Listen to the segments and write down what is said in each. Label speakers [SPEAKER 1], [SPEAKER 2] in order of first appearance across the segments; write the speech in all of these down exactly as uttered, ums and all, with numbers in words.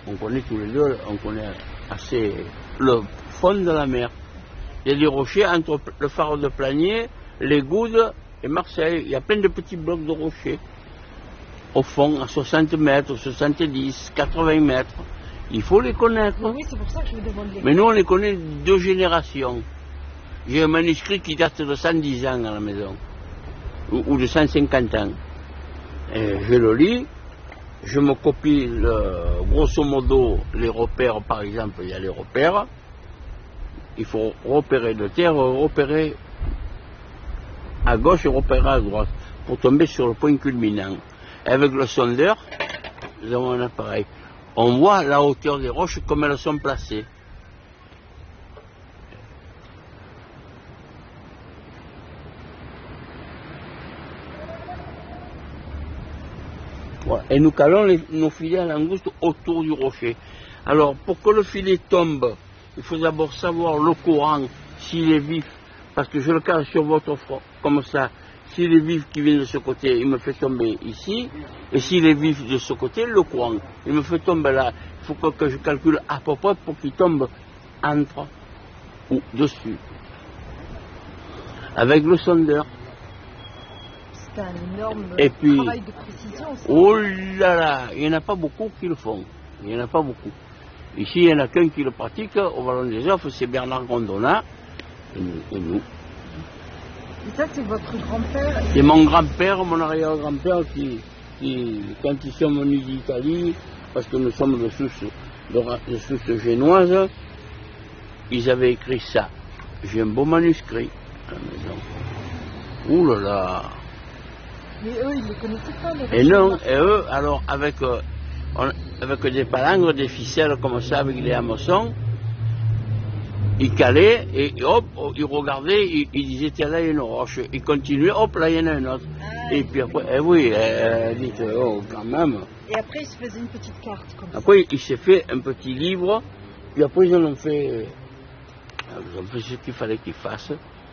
[SPEAKER 1] on connaît tous les deux, on connaît assez le fond de la mer. Il y a des rochers entre le phare de Planier, les Goudes et Marseille. Il y a plein de petits blocs de rochers. Au fond, à soixante mètres, soixante-dix, quatre-vingts mètres. Il faut les connaître.
[SPEAKER 2] Oui, c'est pour ça que je vous demande les...
[SPEAKER 1] Mais nous, on les connaît de deux générations. J'ai un manuscrit qui date de cent dix ans à la maison, ou, ou de cent cinquante ans. Et je le lis, je me copie le, grosso modo les repères, par exemple, il y a les repères. Il faut repérer de terre, repérer à gauche et repérer à droite, pour tomber sur le point culminant. Et avec le sondeur, nous avons un appareil. On voit la hauteur des roches, comme elles sont placées. Voilà. Et nous calons les, nos filets à langouste autour du rocher. Alors, pour que le filet tombe, il faut d'abord savoir le courant, s'il est vif, parce que je le cale sur votre front, comme ça. S'il est vif qui vient de ce côté, il me fait tomber ici, et s'il est vif de ce côté, le courant, il me fait tomber là. Il faut que, que je calcule à peu près pour qu'il tombe entre ou dessus. Avec le sondeur.
[SPEAKER 2] C'est un énorme
[SPEAKER 1] et puis,
[SPEAKER 2] travail de précision. Ça.
[SPEAKER 1] Oh là là, il n'y en a pas beaucoup qui le font. Il n'y en a pas beaucoup. Ici, il n'y en a qu'un qui le pratique au Vallon des Offres, c'est Bernard Gondona et nous. Et nous.
[SPEAKER 2] Et ça, c'est votre grand-père?
[SPEAKER 1] C'est mon grand-père, mon arrière-grand-père qui, qui, quand ils sont venus d'Italie, parce que nous sommes de souche, de, de souche génoise, ils avaient écrit ça. J'ai un beau manuscrit à la maison. Ouh là là.
[SPEAKER 2] Mais eux, ils ne les connaissaient pas, les
[SPEAKER 1] Et non, et eux, alors, avec, euh, on, avec des palangres, des ficelles comme ça, avec des hameçons, ils calaient, et hop, ils regardaient, ils, ils disaient, tiens, là, il y a une roche. Ils continuaient, hop, là, il y en a une autre. Ah, et puis après, eh oui, euh, dites, oh, quand même.
[SPEAKER 2] Et après, ils se faisaient une petite carte, comme ça.
[SPEAKER 1] Après, il s'est fait un petit livre, puis après, ils en ont fait, ils ont fait ce qu'il fallait qu'ils fassent.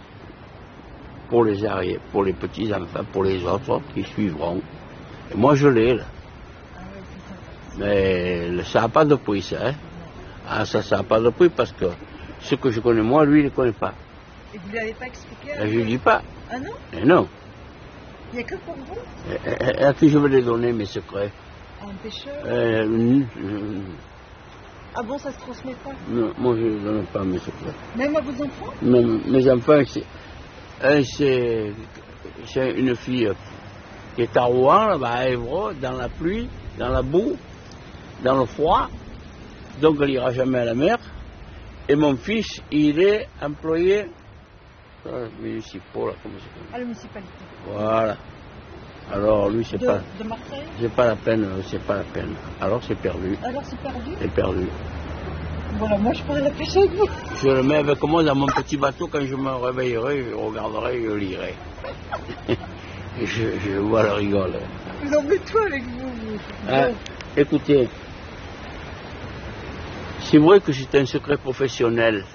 [SPEAKER 1] Pour les arrières, pour les petits enfants, pour les autres qui suivront. Et moi je l'ai là.
[SPEAKER 2] Ah ouais, c'est ça.
[SPEAKER 1] Mais ça n'a pas de prix ça. Hein. Ah ça, ça n'a pas de prix parce que ce que je connais moi, lui il ne connaît pas.
[SPEAKER 2] Et vous ne lui avez pas expliqué?
[SPEAKER 1] Et je ne dis pas.
[SPEAKER 2] Ah non?
[SPEAKER 1] Et non.
[SPEAKER 2] Il n'y a que pour vous?
[SPEAKER 1] Et, et, et à qui je vais les donner mes secrets?
[SPEAKER 2] À un pêcheur?
[SPEAKER 1] euh, euh,
[SPEAKER 2] Ah bon, ça ne se transmet pas?
[SPEAKER 1] Non, moi je ne donne pas mes secrets.
[SPEAKER 2] Même à vos enfants?
[SPEAKER 1] Même mes enfants, c'est... C'est une fille qui est à Rouen, là-bas à Évreux, dans la pluie, dans la boue, dans le froid, donc elle n'ira jamais à la mer. Et mon fils, il est employé euh, municipal, là, comment c'est?
[SPEAKER 2] À la municipalité.
[SPEAKER 1] Voilà. Alors lui, c'est pas.
[SPEAKER 2] De Marseille?
[SPEAKER 1] C'est pas la peine, c'est pas la peine. Alors c'est perdu.
[SPEAKER 2] Alors c'est perdu? C'est
[SPEAKER 1] perdu.
[SPEAKER 2] Voilà, moi je pourrais la pêcher avec vous.
[SPEAKER 1] Je le mets avec moi dans mon petit bateau, quand je me réveillerai, je regarderai, je lirai. Et je, je vois le rigole.
[SPEAKER 2] Vous emmenez tout avec vous, vous.
[SPEAKER 1] Ah, écoutez, c'est vrai que c'est un secret professionnel.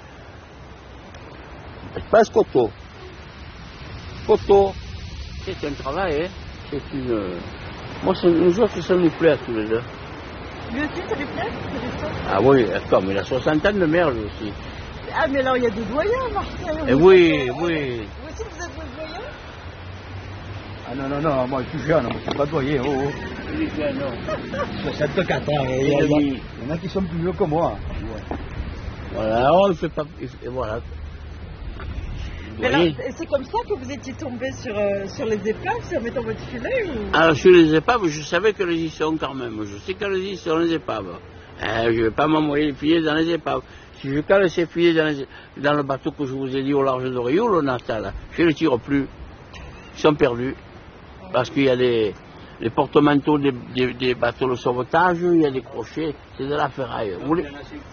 [SPEAKER 1] Pas ce coteau. Coteau, c'est un travail, hein. C'est une. Moi, nous autres, ça nous plaît à tous les deux.
[SPEAKER 2] Lui aussi, ça lui plaît?
[SPEAKER 1] Ah oui, comme il a soixante ans de mer, lui aussi.
[SPEAKER 2] Ah, mais alors il y a des doyens à Marseille.
[SPEAKER 1] Eh oui, oui.
[SPEAKER 2] Vous aussi, vous êtes votre doyen?
[SPEAKER 3] Ah non, non, non, moi je suis jeune, moi je suis pas doyen. Oh, oh.
[SPEAKER 1] Il est jeune, non.
[SPEAKER 3] soixante-quatre ans, il y, a, il y en a qui sont plus vieux que moi. Ouais.
[SPEAKER 1] Voilà, on ne fait pas. Et voilà.
[SPEAKER 2] C'est comme ça que vous étiez tombé sur, euh, sur les épaves, en mettant votre filet ou...
[SPEAKER 1] Alors sur les épaves, je savais qu'elles y sont quand même. Je sais qu'elles y sont les épaves. Euh, je ne vais pas m'envoyer les filets dans les épaves. Si je cale ces filets dans, les, dans le bateau que je vous ai dit au large de Rio, le Natal, je ne les tire plus. Ils sont perdus. Parce qu'il y a des, les porte-manteaux des, des, des bateaux de sauvetage, il y a des crochets, c'est de la ferraille. Vous les,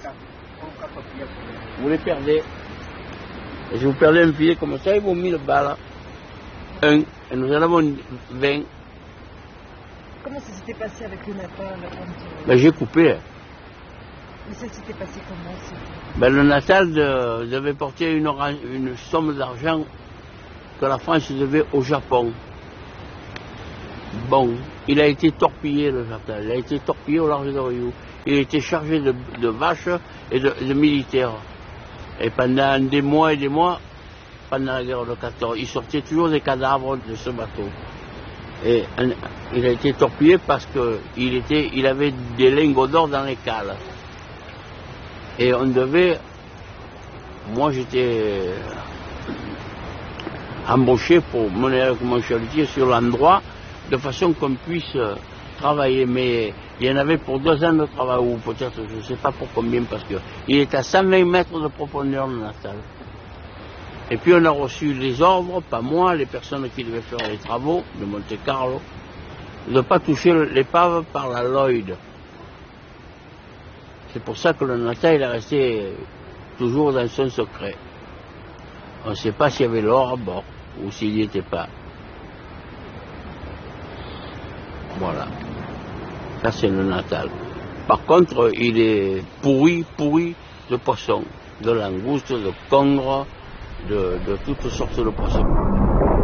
[SPEAKER 1] vous les perdez. Et si vous perdez un filet comme ça, il vaut mille balles. Un, et nous en avons vingt.
[SPEAKER 2] Comment ça s'était passé avec le Natal quand...
[SPEAKER 1] Ben, j'ai coupé.
[SPEAKER 2] Mais ça s'était passé comment?
[SPEAKER 1] Ben, le Natal de, devait porter une, une somme d'argent que la France devait au Japon. Bon, il a été torpillé le Natal, il a été torpillé au large de Rio. il était chargé de, de vaches et de, de militaires. Et pendant des mois et des mois, pendant la guerre de quatorze, il sortait toujours des cadavres de ce bateau. Et il a été torpillé parce qu'il était, il avait des lingots d'or dans les cales. Et on devait, moi j'étais embauché pour mener avec mon chalutier sur l'endroit, de façon qu'on puisse travailler. Mais il y en avait pour deux ans de travail, ou peut-être je ne sais pas pour combien, parce qu'il est à cent vingt mètres de profondeur le Natal. Et puis on a reçu les ordres, pas moi, les personnes qui devaient faire les travaux de Monte Carlo, de ne pas toucher l'épave par la Lloyd. C'est pour ça que le Natal il est resté toujours dans son secret. On ne sait pas s'il y avait l'or à bord ou s'il n'y était pas. Voilà. Ça c'est le Natal. Par contre, il est pourri, pourri de poissons, de langoustes, de congres, de, de toutes sortes de poissons.